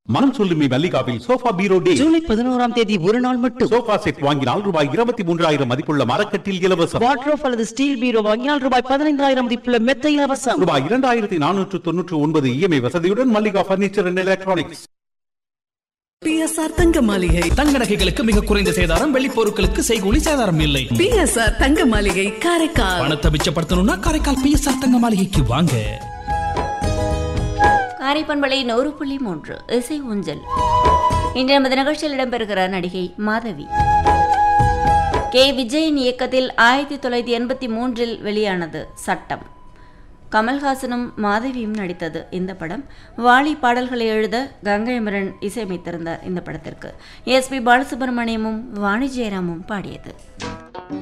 மனம் சொல்லுமே மல்லிகாவில் சோஃபா பீரோ டே ஜூலை 11ஆம் தேதி ஒரு நாள் மட்டும். சோஃபா செட் வாங்கினால் ரூபாய் 23,000 மதிப்புள்ள மரக்கட்டில் இலவசம். வாட்ரோப் அல்லது ஸ்டீல் பீரோ வாங்கினால் ரூபாய் 15,000 மதிப்புள்ள மெத்தை இலவசம். ரூபாய் 2,499 இஎம்ஐ வசதியுடன் Mallika furniture and electronics. PSR தங்க மாளிகை தங்க நகைகளுக்கு மிக குறைந்த சேதாரம், வெள்ளி பொருட்களுக்கு செய்கூலி சேதாரம் இல்லை. PSR தங்க மாளிகை காரைக்கால். பணத்தை மிச்சப்படுத்தணும்னா காரைக்கால் PSR தங்க மாளிகைக்கு வாங்க. காரைப்பண்பளை 100.3 இசை ஊஞ்சல். இன்று நமது நிகழ்ச்சியில் இடம்பெறுகிற நடிகை மாதவி. கே விஜயின் இயக்கத்தில் 1983 வெளியானது சட்டம். கமல்ஹாசனும் மாதவியும் நடித்தது இந்த படம். வாலி பாடல்களை எழுத கங்கை அமரன் இசையமைத்திருந்தார். இந்த படத்திற்கு SP பாலசுப்ரமணியமும் வாணி ஜெயராமும் பாடியது.